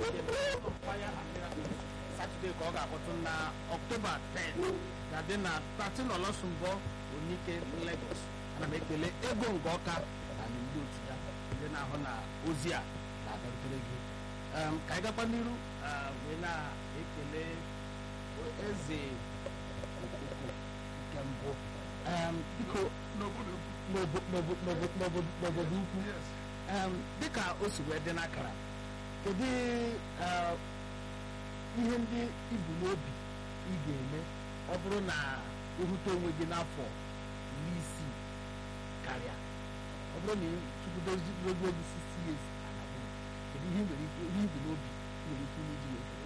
Satọde ka ọ ga-akpọtụ na Ọktoba 10 ga-adị na 13 Ọlọsụmbọ Onike Lagos. Ana m ekele Ego Ngọka na ndị otu ya ndị na-ahụ na ozi a na-agarutere gị. Ka anyị gakwa n'iru wee na-ekele eze okoko nke mbụ biko n'obodo ukwu dịka o si wee dị n'akara, kedu ihe ndị ibu n'obi ị ga-eme ọ bụrụ na ịhụta onwe gị n'afọ 60 karịa, ọ bụrụ na ịtụkwudozi gị 60 years, kedu ihe ibu n'obi nwere ike iji